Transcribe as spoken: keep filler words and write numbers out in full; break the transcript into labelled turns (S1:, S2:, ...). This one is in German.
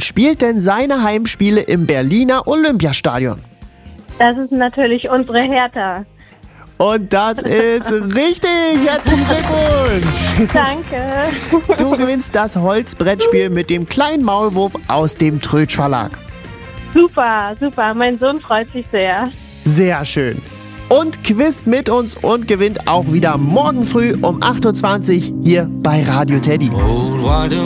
S1: spielt denn seine Heimspiele im Berliner Olympiastadion?
S2: Das ist natürlich unsere Hertha.
S1: Und das ist richtig. Herzlichen Glückwunsch.
S2: Danke.
S1: Du gewinnst das Holzbrettspiel mit dem kleinen Maulwurf aus dem Trötsch Verlag.
S2: Super, super. Mein Sohn freut sich sehr.
S1: Sehr schön. Und quizt mit uns und gewinnt auch wieder morgen früh um acht Uhr zwanzig hier bei Radio Teddy.